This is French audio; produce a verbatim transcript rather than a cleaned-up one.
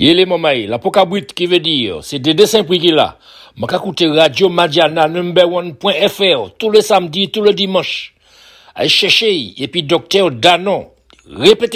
Il est mamaï, la pokabrit qui veut dire, c'est des dessins prix qu'il a. M'a écouter Radio Madiana number one point F R tous les samedis, tous les dimanches. Allez chercher, et puis docteur Danon. Répétez